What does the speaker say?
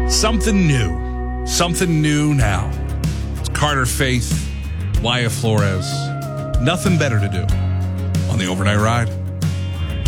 Something new. Something new now. It's Carter Faith, Wyatt Flores. Nothing better to do on the overnight ride.